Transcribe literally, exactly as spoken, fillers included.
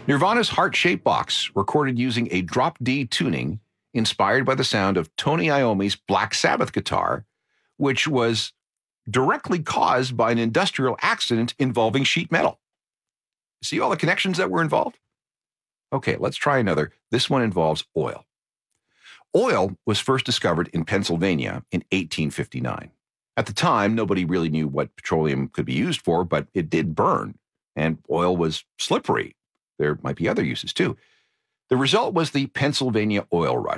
Nirvana's heart-shaped box, recorded using a drop D tuning inspired by the sound of Tony Iommi's Black Sabbath guitar, which was directly caused by an industrial accident involving sheet metal. See all the connections that were involved? Okay, let's try another. This one involves oil. Oil was first discovered in Pennsylvania in eighteen fifty-nine. At the time, nobody really knew what petroleum could be used for, but it did burn, and oil was slippery. There might be other uses too. The result was the Pennsylvania Oil Rush.